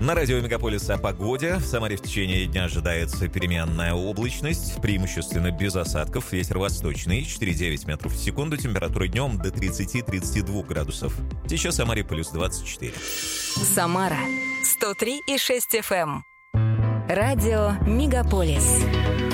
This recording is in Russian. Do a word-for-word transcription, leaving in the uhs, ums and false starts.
На радио «Мегаполис» о погоде. В Самаре в течение дня ожидается переменная облачность, преимущественно без осадков. Ветер восточный, четыре девять метров в секунду. Температура днем до тридцати-тридцати двух градусов. Сейчас в Самаре плюс двадцать четыре. Самара сто три и шесть эф эм. Радио «Мегаполис».